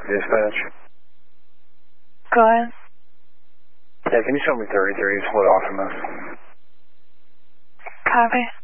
Dispatch. Go ahead. Yeah, can you show me 33 split off from us? Copy.